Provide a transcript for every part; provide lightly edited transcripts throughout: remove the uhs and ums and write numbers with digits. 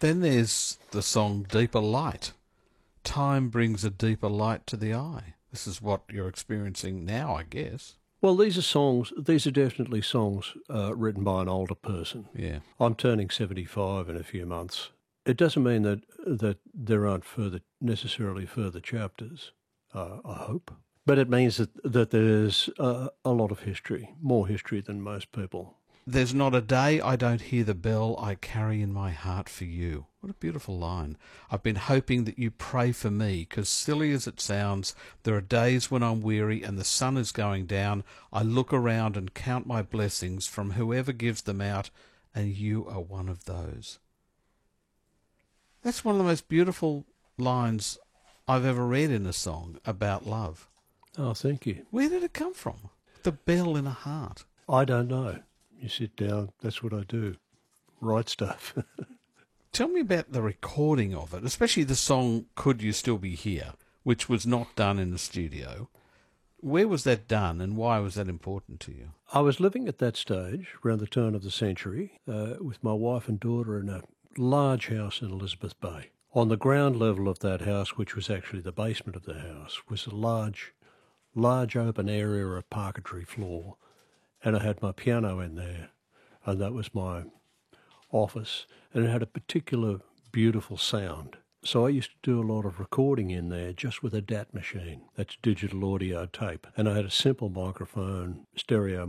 then there's the song Deeper Light. Time brings a deeper light to the eye. This is what you're experiencing now, I guess. Well, these are definitely songs written by an older person. Yeah. I'm turning 75 in a few months. It doesn't mean that there aren't necessarily further chapters, I hope. But it means that there's a lot of history, more history than most people. There's not a day I don't hear the bell I carry in my heart for you. What a beautiful line. I've been hoping that you pray for me, 'cause silly as it sounds, there are days when I'm weary and the sun is going down. I look around and count my blessings from whoever gives them out, and you are one of those. That's one of the most beautiful lines I've ever read in a song about love. Oh, thank you. Where did it come from? The bell in a heart. I don't know. You sit down, that's what I do, write stuff. Tell me about the recording of it, especially the song Could You Still Be Here, which was not done in the studio. Where was that done and why was that important to you? I was living at that stage, around the turn of the century, with my wife and daughter in a large house in Elizabeth Bay. On the ground level of that house, which was actually the basement of the house, was a large open area of parquetry floor. And I had my piano in there, and that was my office, and it had a particular beautiful sound. So I used to do a lot of recording in there just with a DAT machine, that's digital audio tape, and I had a simple microphone, a stereo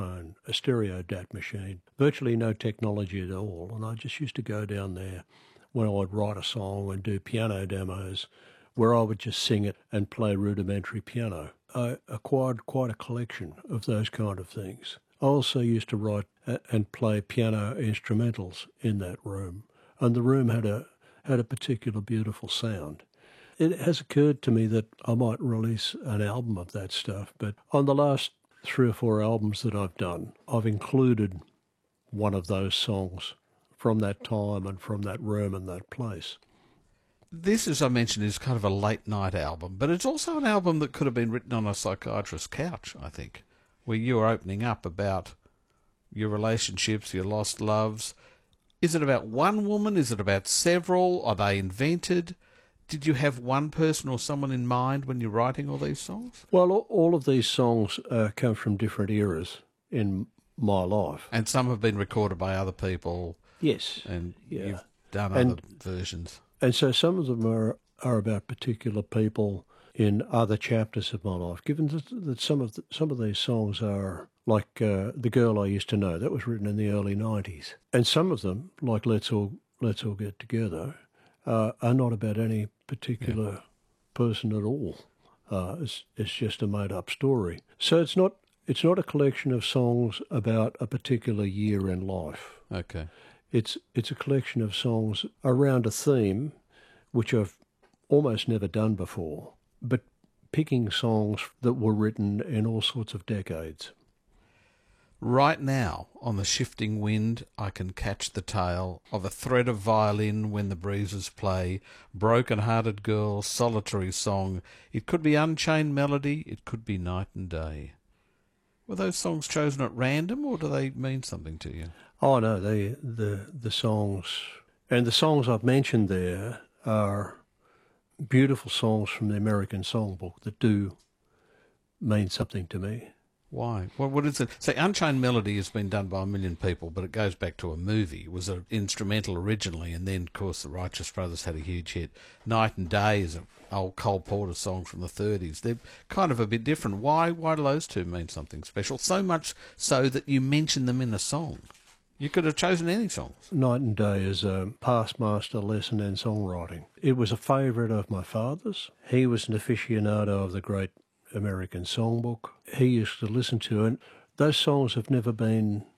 DAT machine, virtually no technology at all, and I just used to go down there when I would write a song and do piano demos where I would just sing it and play rudimentary piano. I acquired quite a collection of those kind of things. I also used to write and play piano instrumentals in that room, and the room had a particular beautiful sound. It has occurred to me that I might release an album of that stuff, but on the last 3 or 4 albums that I've done, I've included one of those songs from that time and from that room and that place. This, as I mentioned, is kind of a late-night album, but it's also an album that could have been written on a psychiatrist's couch, I think, where you're opening up about your relationships, your lost loves. Is it about one woman? Is it about several? Are they invented? Did you have one person or someone in mind when you're writing all these songs? Well, all of these songs come from different eras in my life. And some have been recorded by other people. Yes. And you've done other versions. And so some of them are about particular people in other chapters of my life, given that some of these songs are like The Girl I Used to Know. That was written in the early 90s. And some of them, like Let's All Get Together, are not about any particular person at all. It's just a made-up story. So it's not a collection of songs about a particular year in life. Okay. It's a collection of songs around a theme, which I've almost never done before, but picking songs that were written in all sorts of decades. Right now, on the shifting wind, I can catch the tale of a thread of violin when the breezes play, broken-hearted girl, solitary song. It could be unchained melody, it could be night and day. Were those songs chosen at random, or do they mean something to you? Oh no, the songs, and the songs I've mentioned there are beautiful songs from the American Songbook that do mean something to me. Why? What is it? Say, Unchained Melody has been done by a million people, but it goes back to a movie. It was an instrumental originally, and then, of course, the Righteous Brothers had a huge hit. Night and Day is an old Cole Porter song from the 30s. They're kind of a bit different. Why do those two mean something special? So much so that you mention them in a song. You could have chosen any songs. Night and Day is a past master lesson in songwriting. It was a favourite of my father's. He was an aficionado of the great American Songbook. He used to listen to it. Those songs have never been